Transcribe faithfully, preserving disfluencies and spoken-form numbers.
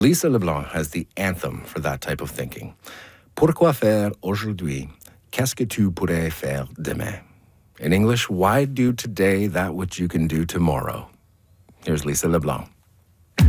Lisa LeBlanc has the anthem for that type of thinking. Pourquoi faire aujourd'hui? Qu'est-ce que tu pourrais faire demain? In English, why do today that which you can do tomorrow? Here's Lisa LeBlanc.